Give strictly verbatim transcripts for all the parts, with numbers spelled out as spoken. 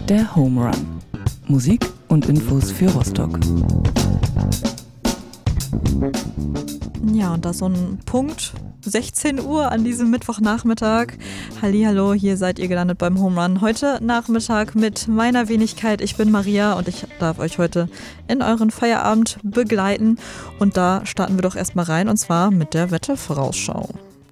Der Home Run. Musik und Infos für Rostock. Ja, und da ist so ein Punkt, sechzehn Uhr an diesem Mittwochnachmittag. Hallihallo, hier seid ihr gelandet beim Home Run. Heute Nachmittag mit meiner Wenigkeit. Ich bin Maria und ich darf euch heute in euren Feierabend begleiten. Und da starten wir doch erstmal rein, und zwar mit der Wettervorausschau.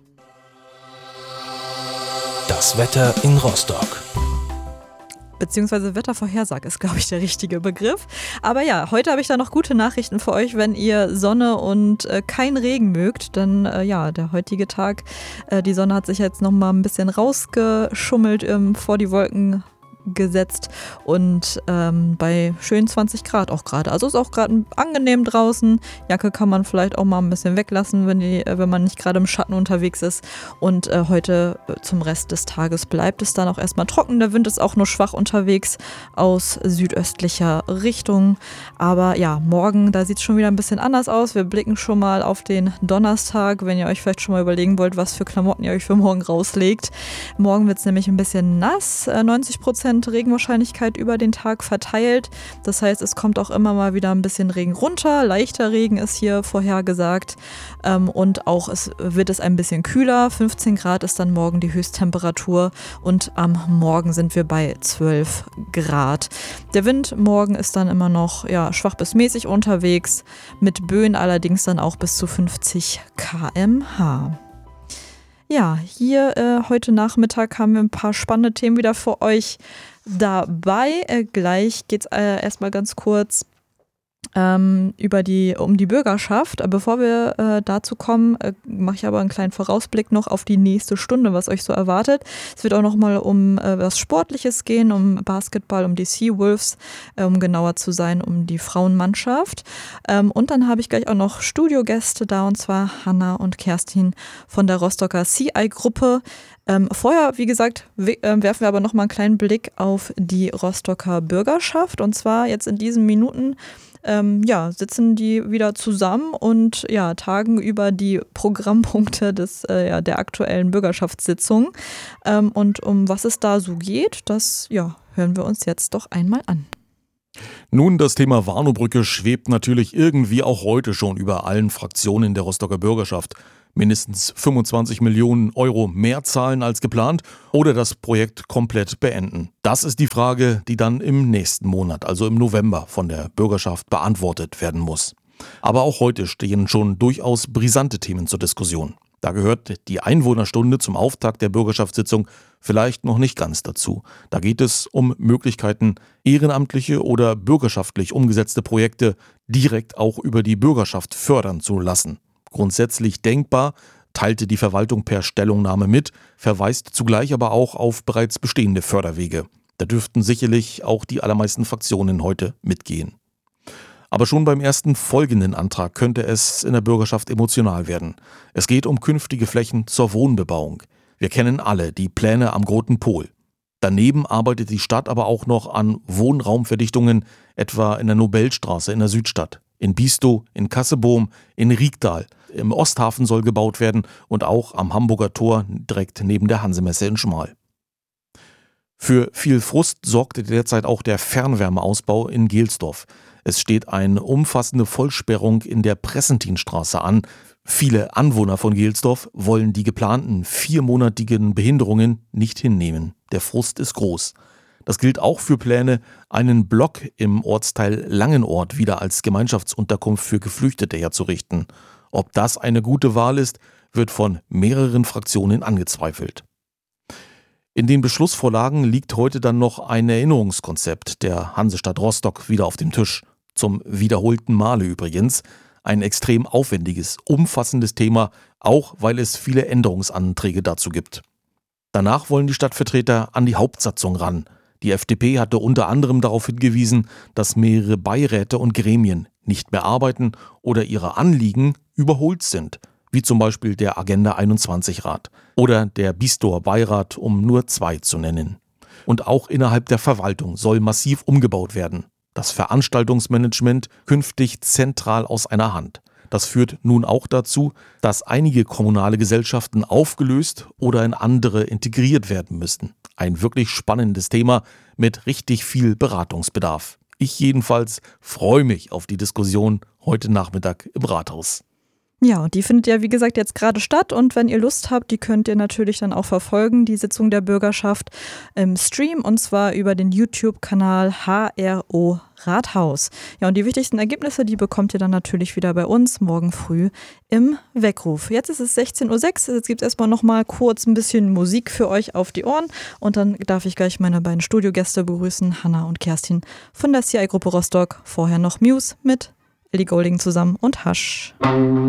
Das Wetter in Rostock. Beziehungsweise Wettervorhersage ist, glaube ich, der richtige Begriff. Aber ja, heute habe ich da noch gute Nachrichten für euch, wenn ihr Sonne und äh, kein Regen mögt. Denn äh, ja, der heutige Tag, äh, die Sonne hat sich jetzt noch mal ein bisschen rausgeschummelt, ähm, vor die Wolken gesetzt und ähm, bei schönen zwanzig Grad auch gerade. Also ist auch gerade angenehm draußen. Jacke kann man vielleicht auch mal ein bisschen weglassen, wenn, die, wenn man nicht gerade im Schatten unterwegs ist. Und äh, heute äh, zum Rest des Tages bleibt es dann auch erstmal trocken. Der Wind ist auch nur schwach unterwegs aus südöstlicher Richtung. Aber ja, morgen, da sieht es schon wieder ein bisschen anders aus. Wir blicken schon mal auf den Donnerstag, wenn ihr euch vielleicht schon mal überlegen wollt, was für Klamotten ihr euch für morgen rauslegt. Morgen wird es nämlich ein bisschen nass, äh, neunzig Prozent Regenwahrscheinlichkeit über den Tag verteilt. Das heißt, es kommt auch immer mal wieder ein bisschen Regen runter. Leichter Regen ist hier vorhergesagt. Ähm, und auch es wird es ein bisschen kühler. fünfzehn Grad ist dann morgen die Höchsttemperatur und am Morgen sind wir bei zwölf Grad. Der Wind morgen ist dann immer noch ja, schwach bis mäßig unterwegs, mit Böen allerdings dann auch bis zu fünfzig Kilometer pro Stunde. Ja, hier äh, heute Nachmittag haben wir ein paar spannende Themen wieder für euch dabei. Äh, gleich geht es äh, erstmal ganz kurz ähm, über die, um die Bürgerschaft. Äh, bevor wir äh, dazu kommen, äh, mache ich aber einen kleinen Vorausblick noch auf die nächste Stunde, was euch so erwartet. Es wird auch nochmal um äh, was Sportliches gehen, um Basketball, um die Seawolves, äh, um genauer zu sein, um die Frauenmannschaft. Ähm, und dann habe ich gleich auch noch Studiogäste da, und zwar Hanna und Kerstin von der Rostocker C I-Gruppe. Ähm, vorher, wie gesagt, we- äh, werfen wir aber nochmal einen kleinen Blick auf die Rostocker Bürgerschaft. Und zwar jetzt in diesen Minuten ähm, ja, sitzen die wieder zusammen und ja, tagen über die Programmpunkte des, äh, ja, der aktuellen Bürgerschaftssitzung. Ähm, und um was es da so geht, das ja, hören wir uns jetzt doch einmal an. Nun, das Thema Warnow-Brücke schwebt natürlich irgendwie auch heute schon über allen Fraktionen der Rostocker Bürgerschaft. Mindestens fünfundzwanzig Millionen Euro mehr zahlen als geplant oder das Projekt komplett beenden. Das ist die Frage, die dann im nächsten Monat, also im November, von der Bürgerschaft beantwortet werden muss. Aber auch heute stehen schon durchaus brisante Themen zur Diskussion. Da gehört die Einwohnerstunde zum Auftakt der Bürgerschaftssitzung vielleicht noch nicht ganz dazu. Da geht es um Möglichkeiten, ehrenamtliche oder bürgerschaftlich umgesetzte Projekte direkt auch über die Bürgerschaft fördern zu lassen. Grundsätzlich denkbar, teilte die Verwaltung per Stellungnahme mit, verweist zugleich aber auch auf bereits bestehende Förderwege. Da dürften sicherlich auch die allermeisten Fraktionen heute mitgehen. Aber schon beim ersten folgenden Antrag könnte es in der Bürgerschaft emotional werden. Es geht um künftige Flächen zur Wohnbebauung. Wir kennen alle die Pläne am Großen Pol. Daneben arbeitet die Stadt aber auch noch an Wohnraumverdichtungen, etwa in der Nobelstraße in der Südstadt, in Biestow, in Kassebohm, in Riegdal. Im Osthafen soll gebaut werden und auch am Hamburger Tor direkt neben der Hansemesse in Schmal. Für viel Frust sorgte derzeit auch der Fernwärmeausbau in Gelsdorf. Es steht eine umfassende Vollsperrung in der Pressentinstraße an. Viele Anwohner von Gelsdorf wollen die geplanten viermonatigen Behinderungen nicht hinnehmen. Der Frust ist groß. Das gilt auch für Pläne, einen Block im Ortsteil Langenort wieder als Gemeinschaftsunterkunft für Geflüchtete herzurichten. Ob das eine gute Wahl ist, wird von mehreren Fraktionen angezweifelt. In den Beschlussvorlagen liegt heute dann noch ein Erinnerungskonzept der Hansestadt Rostock wieder auf dem Tisch. Zum wiederholten Male übrigens. Ein extrem aufwendiges, umfassendes Thema, auch weil es viele Änderungsanträge dazu gibt. Danach wollen die Stadtvertreter an die Hauptsatzung ran. Die F D P hatte unter anderem darauf hingewiesen, dass mehrere Beiräte und Gremien nicht mehr arbeiten oder ihre Anliegen überholt sind, wie zum Beispiel der Agenda einundzwanzig Rat oder der Biestower Beirat, um nur zwei zu nennen. Und auch innerhalb der Verwaltung soll massiv umgebaut werden. Das Veranstaltungsmanagement künftig zentral aus einer Hand. Das führt nun auch dazu, dass einige kommunale Gesellschaften aufgelöst oder in andere integriert werden müssten. Ein wirklich spannendes Thema mit richtig viel Beratungsbedarf. Ich jedenfalls freue mich auf die Diskussion heute Nachmittag im Rathaus. Ja, und die findet ja, wie gesagt, jetzt gerade statt. Und wenn ihr Lust habt, die könnt ihr natürlich dann auch verfolgen, die Sitzung der Bürgerschaft im Stream, und zwar über den YouTube-Kanal H R O Rathaus. Ja, und die wichtigsten Ergebnisse, die bekommt ihr dann natürlich wieder bei uns morgen früh im Weckruf. Jetzt ist es sechzehn Uhr sechs, jetzt gibt es erstmal nochmal kurz ein bisschen Musik für euch auf die Ohren. Und dann darf ich gleich meine beiden Studiogäste begrüßen, Hanna und Kerstin von der C I-Gruppe Rostock. Vorher noch Muse mit Ellie Goulding zusammen und Hush.